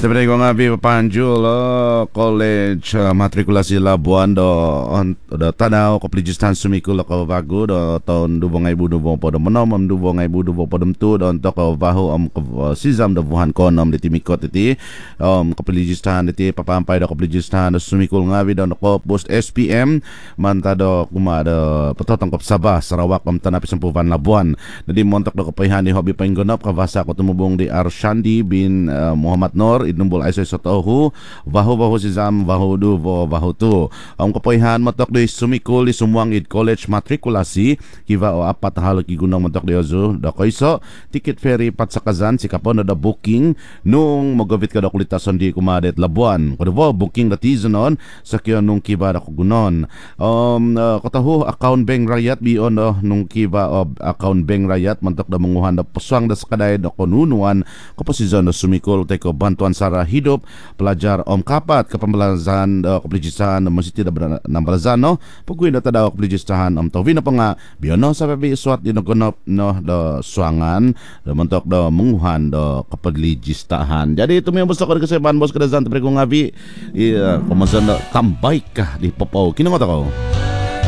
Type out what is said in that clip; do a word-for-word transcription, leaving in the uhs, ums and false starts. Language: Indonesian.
Seperti ko nga Panjul oh, college uh, matrikulasi Labuan do on do tanaw ko plijistan sumikul ko bago do tahun dua ribu dua puluh podom menom am dua ribu dua puluh podom tu do untuk ko bahu am uh, sizam do buhan konom di timikot iti um ko plijistan iti papampay do ko plijistan do sumikul ngawi do ko post S P M manta do kuma do petotong ko Sabah Sarawak am tanapi sempuhan Labuan jadi montok do ko payhani hobi penggonop ka basa ko tumubong di Arshandi bin uh, Muhammad Nur numbol ay sa tohu bahu bahu si zam bahu du bahu tu ang kapoyhan matok di sumikul di Sumwangid College matrikulasi kiva o apat halo ki gunong matok di ozo da kaiso ticket ferry pat sa Kazan si kapon da booking nung magavit ka da kulitason di kumadet Labuan kudo booking da tizonon sa kyo nung kiva da kugunon um uh, katahu account bank rayat bion uh, nung kiva of account bank rayat matok da menguhan da pusang da skadai da konunuan kaposizon da sumikul teko bantuan Sara hidup pelajar Om Kapat ke pembelajaran uh, kepejisahan Masjid da nambalasan no pugui da tada kepejisahan Om Taufina penga biono sa babi suat di nogonop no da suangan da mentok da menguhan da kepejisahan. Jadi itu yang besok ada keseban bos kedazan teprego ngabi iya komasan da tambaikah di popau kino ngota kau